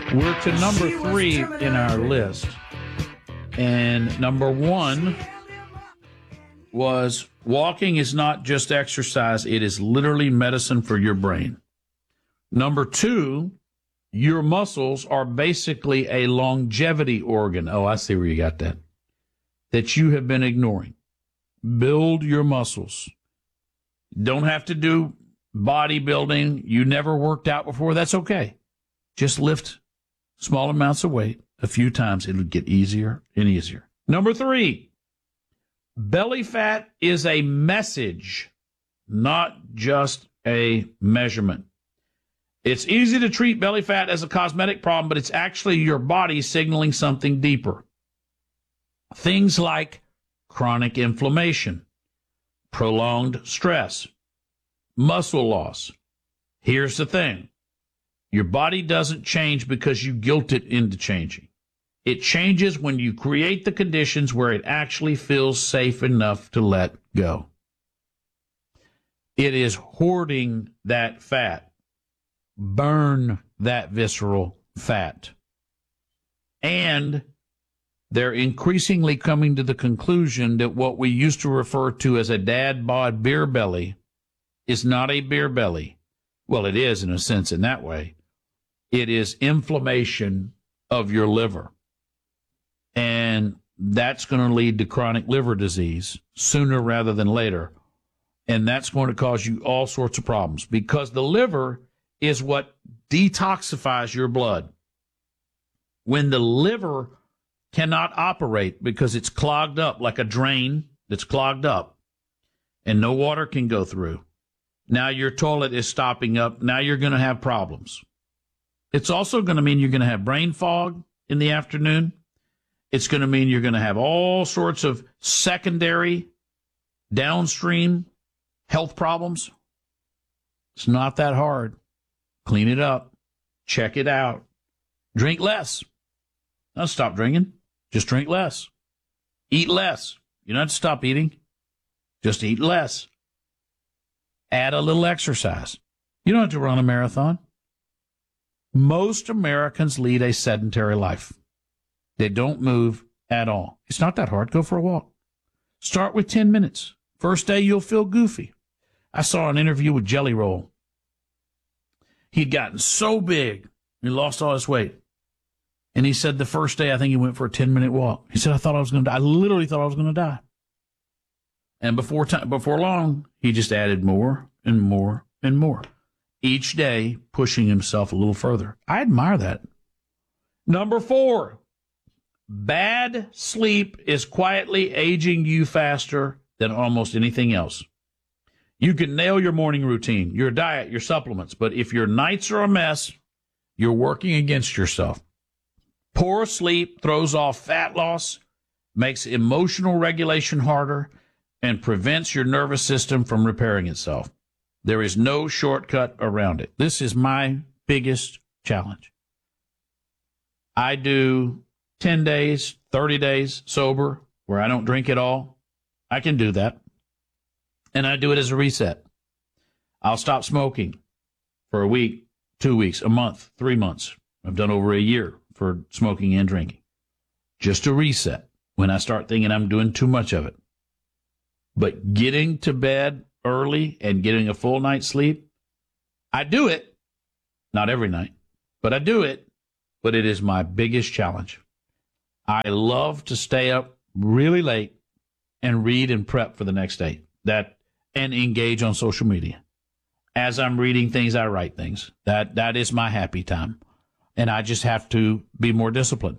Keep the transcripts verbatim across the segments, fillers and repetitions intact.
We're to number three in our list. And number one was walking is not just exercise, it is literally medicine for your brain. Number two, your muscles are basically a longevity organ. Oh, I see where you got that. That you have been ignoring. Build your muscles. Don't have to do bodybuilding. You never worked out before. That's okay. Just lift small amounts of weight a few times. It'll get easier and easier. Number three, belly fat is a message, not just a measurement. It's easy to treat belly fat as a cosmetic problem, but it's actually your body signaling something deeper. Things like chronic inflammation, prolonged stress, muscle loss. Here's the thing. Your body doesn't change because you guilt it into changing. It changes when you create the conditions where it actually feels safe enough to let go. It is hoarding that fat. Burn that visceral fat. And they're increasingly coming to the conclusion that what we used to refer to as a dad bod beer belly is not a beer belly. Well, it is in a sense in that way. It is inflammation of your liver. And that's going to lead to chronic liver disease sooner rather than later. And that's going to cause you all sorts of problems because the liver is what detoxifies your blood. When the liver cannot operate because it's clogged up like a drain that's clogged up and no water can go through, now your toilet is stopping up. Now you're going to have problems. It's also going to mean you're going to have brain fog in the afternoon. It's going to mean you're going to have all sorts of secondary, downstream health problems. It's not that hard. Clean it up. Check it out. Drink less. Don't stop drinking. Just drink less. Eat less. You don't have to stop eating. Just eat less. Add a little exercise. You don't have to run a marathon. Most Americans lead a sedentary life. They don't move at all. It's not that hard. Go for a walk. Start with ten minutes. First day, you'll feel goofy. I saw an interview with Jelly Roll. He'd gotten so big, he lost all his weight. And he said the first day, I think he went for a ten-minute walk. He said, I thought I was going to die. I literally thought I was going to die. And before time, before long, he just added more and more and more. Each day, pushing himself a little further. I admire that. Number four, bad sleep is quietly aging you faster than almost anything else. You can nail your morning routine, your diet, your supplements, but if your nights are a mess, you're working against yourself. Poor sleep throws off fat loss, makes emotional regulation harder, and prevents your nervous system from repairing itself. There is no shortcut around it. This is my biggest challenge. I do ten days, thirty days sober where I don't drink at all. I can do that. And I do it as a reset. I'll stop smoking for a week, two weeks, a month, three months. I've done over a year for smoking and drinking. Just a reset when I start thinking I'm doing too much of it. But getting to bed early and getting a full night's sleep, I do it. Not every night, but I do it. But it is my biggest challenge. I love to stay up really late and read and prep for the next day. That and engage on social media. As I'm reading things, I write things. That that is my happy time. And I just have to be more disciplined.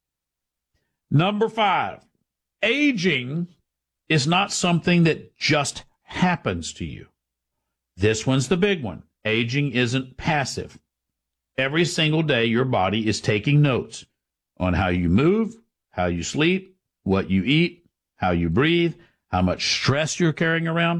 Number five, aging is not something that just happens to you. This one's the big one. Aging isn't passive. Every single day, your body is taking notes on how you move, how you sleep, what you eat, how you breathe, how much stress you're carrying around.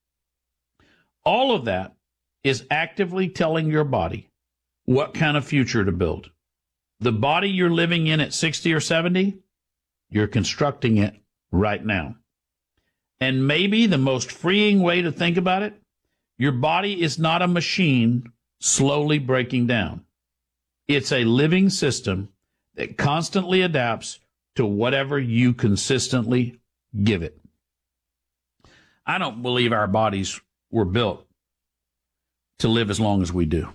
All of that is actively telling your body what kind of future to build. The body you're living in at sixty or seventy, you're constructing it right now. And maybe the most freeing way to think about it, your body is not a machine slowly breaking down. It's a living system that constantly adapts to whatever you consistently give it. I don't believe our bodies were built to live as long as we do.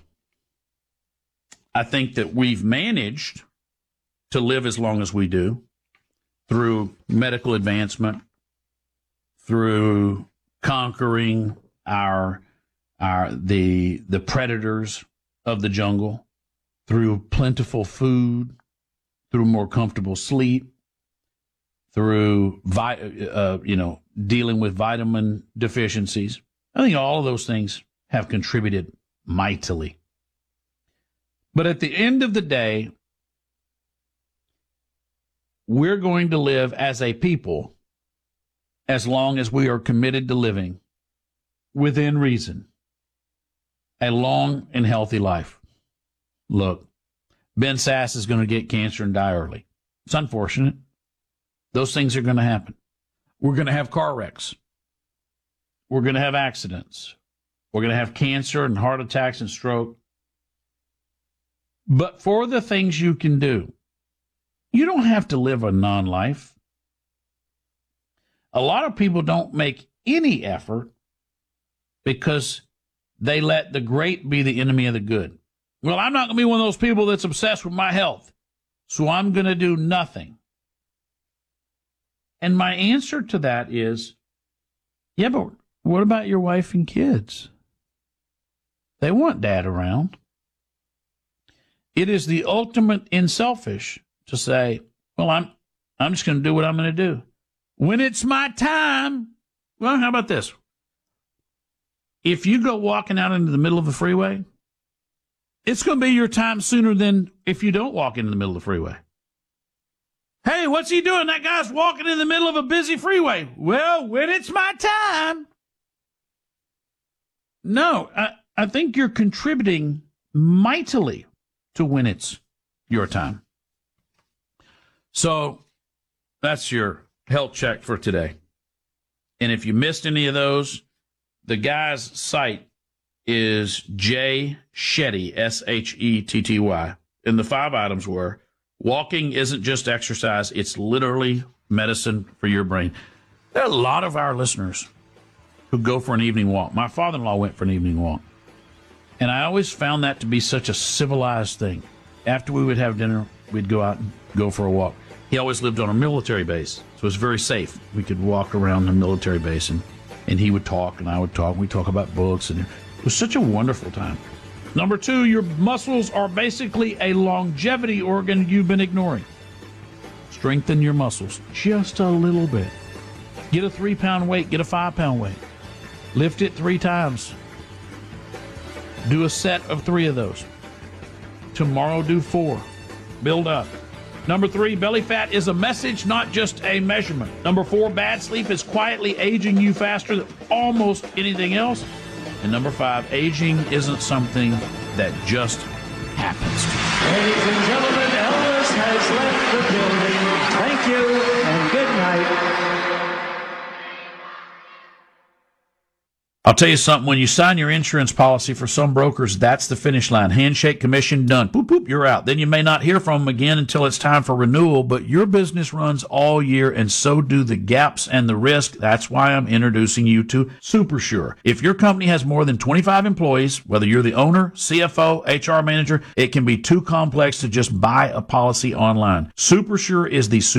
I think that we've managed to live as long as we do through medical advancement, through conquering our our the the predators of the jungle, through plentiful food, through more comfortable sleep, through vi- uh, you know dealing with vitamin deficiencies. I think all of those things have contributed mightily. But at the end of the day, we're going to live as a people as long as we are committed to living within reason a long and healthy life. Look, Ben Sass is going to get cancer and die early. It's unfortunate. Those things are going to happen. We're going to have car wrecks. We're going to have accidents. We're going to have cancer and heart attacks and stroke. But for the things you can do, you don't have to live a non-life. A lot of people don't make any effort because they let the great be the enemy of the good. Well, I'm not going to be one of those people that's obsessed with my health, so I'm going to do nothing. And my answer to that is, yeah, but what about your wife and kids? They want dad around. It is the ultimate in selfish to say, well, I'm I'm just going to do what I'm going to do. When it's my time, well, how about this? If you go walking out into the middle of the freeway, it's going to be your time sooner than if you don't walk into the middle of the freeway. Hey, what's he doing? That guy's walking in the middle of a busy freeway. Well, when it's my time. No, I, I think you're contributing mightily to when it's your time. So that's your health check for today. And if you missed any of those, the guy's site is Jay Shetty, S H E T T Y. And the five items were, walking isn't just exercise, it's literally medicine for your brain. There are a lot of our listeners who go for an evening walk. My father-in-law went for an evening walk. And I always found that to be such a civilized thing. After we would have dinner, we'd go out and go for a walk. He always lived on a military base, so it was very safe. We could walk around the military base, and, and he would talk, and I would talk. We'd talk about books, and it was such a wonderful time. Number two, your muscles are basically a longevity organ you've been ignoring. Strengthen your muscles just a little bit. Get a three-pound weight, get a five-pound weight. Lift it three times. Do a set of three of those. Tomorrow, do four. Build up. Number three, belly fat is a message, not just a measurement. Number four, bad sleep is quietly aging you faster than almost anything else. And number five, aging isn't something that just happens. Ladies and gentlemen, Elvis has left the building. Thank you and good night. I'll tell you something, when you sign your insurance policy for some brokers, that's the finish line. Handshake, commission, done. Boop, boop, you're out. Then you may not hear from them again until it's time for renewal, but your business runs all year, and so do the gaps and the risk. That's why I'm introducing you to SuperSure. If your company has more than twenty-five employees, whether you're the owner, C F O, H R manager, it can be too complex to just buy a policy online. SuperSure is the